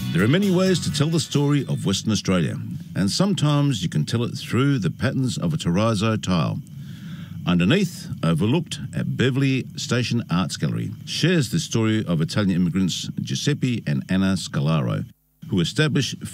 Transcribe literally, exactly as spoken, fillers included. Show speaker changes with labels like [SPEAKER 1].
[SPEAKER 1] There are many ways to tell the story of Western Australia, and sometimes you can tell it through the patterns of a terrazzo tile. Underneath, overlooked at Beverley Station Arts Gallery, shares the story of Italian immigrants Giuseppe and Anna Scalaro, who established